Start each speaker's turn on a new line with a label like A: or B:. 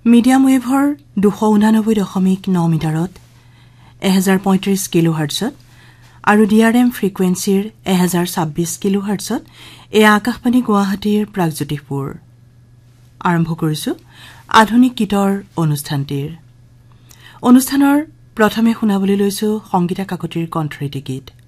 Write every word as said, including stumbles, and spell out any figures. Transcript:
A: medium ৱেভৰ দুশ ঊনানব্বৈ দশমিক ন মিটাৰত এক হাজাৰ পঁয়ত্ৰিশ কিলো হাৰ্টছত আৰু ডি আৰ এম ফ্ৰিকুৱেঞ্চিৰ এক হাজাৰ ছাব্বিশ কিলো হাৰ্টছত এয়া আকাশবাণী গুৱাহাটীৰ প্ৰাগজ্যোতিষপুৰ আৰম্ভ কৰিছো আধুনিক গীতৰ অনুষ্ঠানটিৰ অনুষ্ঠানৰ প্ৰথমে শুনাবলৈ লৈছো সংগীতা কাকতিৰ কণ্ঠৰীতি গীত